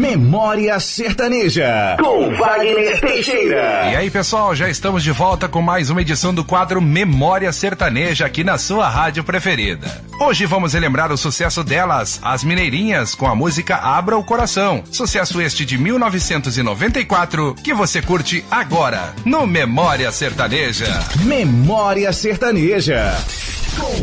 Memória Sertaneja, com Wagner Teixeira. E aí, pessoal, já estamos de volta com mais uma edição do quadro Memória Sertaneja aqui na sua rádio preferida. Hoje vamos relembrar o sucesso delas, as Mineirinhas, com a música Abra o Coração. Sucesso este de 1994, que você curte agora no Memória Sertaneja. Memória Sertaneja.